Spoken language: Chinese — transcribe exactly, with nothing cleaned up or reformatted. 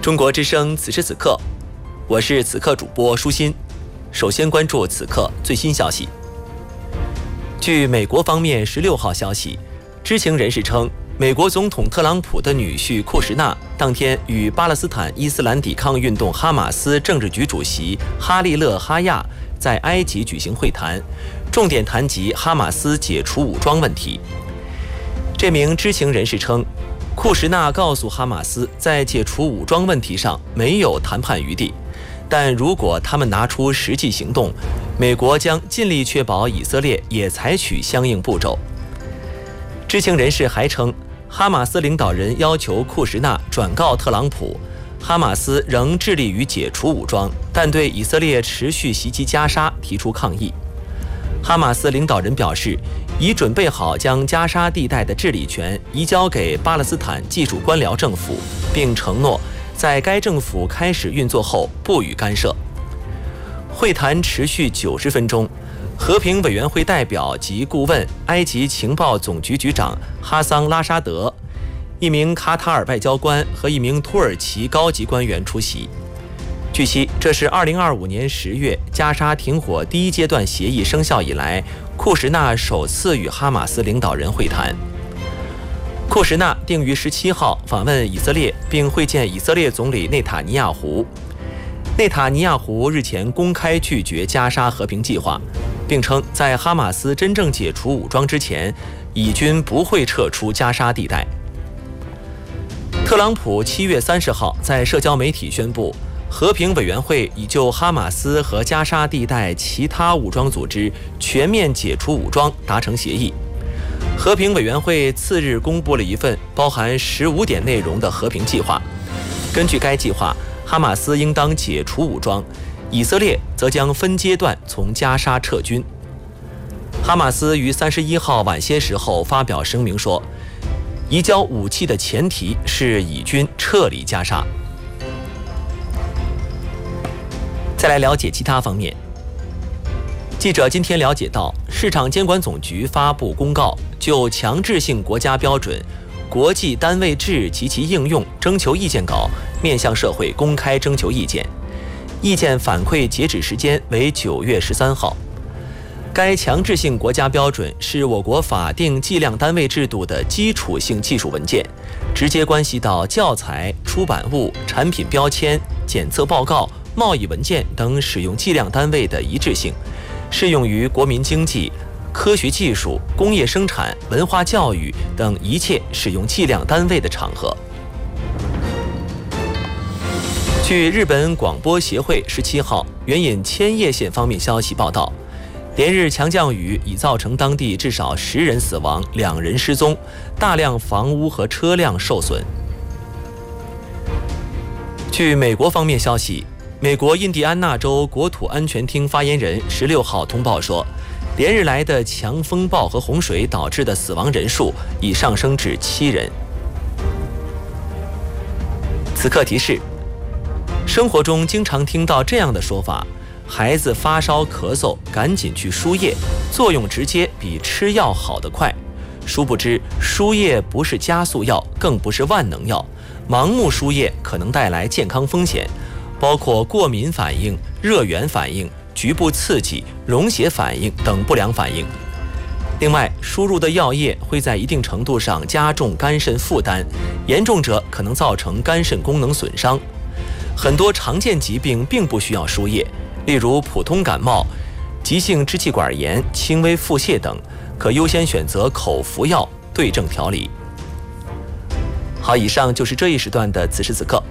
中国之声此时此刻，我是此刻主播舒心。首先关注此刻最新消息。据美国方面十六号消息，知情人士称，美国总统特朗普的女婿库什纳当天与巴勒斯坦伊斯兰抵抗运动哈马斯政治局主席哈利勒·哈亚在埃及举行会谈，重点谈及哈马斯解除武装问题。这名知情人士称，库什纳告诉哈马斯，在解除武装问题上没有谈判余地，但如果他们拿出实际行动，美国将尽力确保以色列也采取相应步骤。知情人士还称，哈马斯领导人要求库什纳转告特朗普，哈马斯仍致力于解除武装，但对以色列持续袭击加沙提出抗议。哈马斯领导人表示，已准备好将加沙地带的治理权移交给巴勒斯坦技术官僚政府，并承诺在该政府开始运作后不予干涉。会谈持续九十分钟，和平委员会代表及顾问埃及情报总局局长哈桑拉沙德、一名卡塔尔外交官和一名土耳其高级官员出席。据悉，这是二零二五年十月加沙停火第一阶段协议生效以来，库什纳首次与哈马斯领导人会谈。库什纳定于十七号访问以色列，并会见以色列总理内塔尼亚胡。内塔尼亚胡日前公开拒绝加沙和平计划，并称在哈马斯真正解除武装之前，以军不会撤出加沙地带。特朗普七月三十号在社交媒体宣布，和平委员会已就哈马斯和加沙地带其他武装组织全面解除武装达成协议。和平委员会次日公布了一份包含十五点内容的和平计划。根据该计划，哈马斯应当解除武装，以色列则将分阶段从加沙撤军。哈马斯于三十一号晚些时候发表声明说，移交武器的前提是以军撤离加沙。再来了解其他方面。记者今天了解到，市场监管总局发布公告，就强制性国家标准、国际单位制及其应用征求意见稿面向社会公开征求意见，意见反馈截止时间为九月十三号。该强制性国家标准是我国法定计量单位制度的基础性技术文件，直接关系到教材、出版物、产品标签、检测报告、贸易文件等使用计量单位的一致性，适用于国民经济、科学技术、工业生产、文化教育等一切使用计量单位的场合。据日本广播协会十七号援引千叶县方面消息报道，连日强降雨已造成当地至少十人死亡，两人失踪，大量房屋和车辆受损。据美国方面消息，美国印第安纳州国土安全厅发言人十六号通报说，连日来的强风暴和洪水导致的死亡人数已上升至七人。此刻提示：生活中经常听到这样的说法，孩子发烧咳嗽，赶紧去输液，作用直接比吃药好得快。殊不知，输液不是加速药，更不是万能药，盲目输液可能带来健康风险，包括过敏反应、热源反应、局部刺激、溶血反应等不良反应。另外，输入的药液会在一定程度上加重肝肾负担，严重者可能造成肝肾功能损伤。很多常见疾病并不需要输液，例如普通感冒、急性支气管炎、轻微腹泻等，可优先选择口服药对症调理。好，以上就是这一时段的此时此刻，